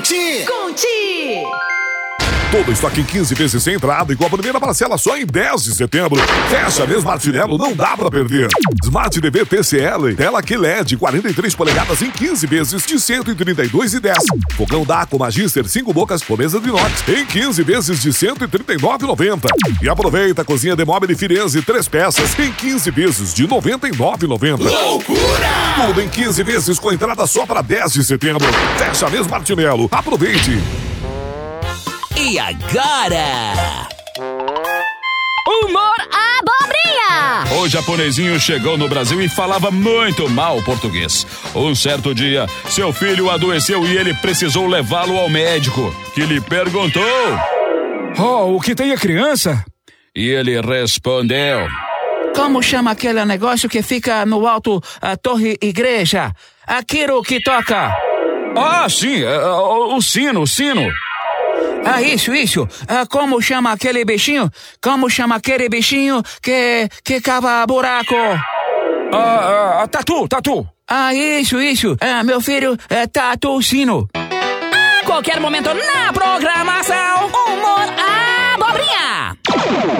Conti! Conti! Todo estoque em 15 vezes sem entrada e com a primeira parcela só em 10 de setembro. Fecha mesmo, Martinello, não dá pra perder. Smart TV TCL, tela QLED 43 polegadas em 15 vezes de 132,10. Fogão Daco Magister 5 bocas com mesa de inox em 15 vezes de 139,90. E aproveita a cozinha de móvel Firenze 3 peças em 15 vezes de 99,90. Loucura! Tudo em 15 vezes com entrada só para 10 de setembro. Fecha mesmo, Martinello. Aproveite. E agora? Humor abobrinha! O japonesinho chegou no Brasil e falava muito mal português. Um certo dia, seu filho adoeceu e ele precisou levá-lo ao médico, que lhe perguntou: Oh, o que tem a criança? E ele respondeu: Como chama aquele negócio que fica no alto a torre igreja? Aquilo que toca. Ah, sim, o sino. Ah, isso. Como chama aquele bichinho? Como chama aquele bichinho que cava buraco? Tatu. Ah, isso. Meu filho é tatu sino. A qualquer momento na programação, Humor abobrinha!